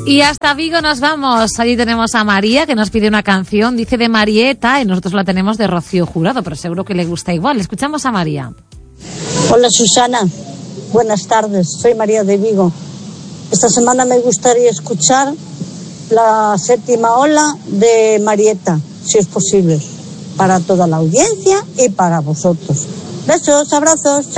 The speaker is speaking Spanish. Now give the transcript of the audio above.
Y hasta Vigo nos vamos. Allí tenemos a María, que nos pide una canción. Dice de Marieta y nosotros la tenemos de Rocío Jurado, pero seguro que le gusta igual. Escuchamos a María. Hola Susana, buenas tardes. Soy María de Vigo. Esta semana me gustaría escuchar la séptima ola de Marieta, si es posible, para toda la audiencia y para vosotros. Besos, abrazos.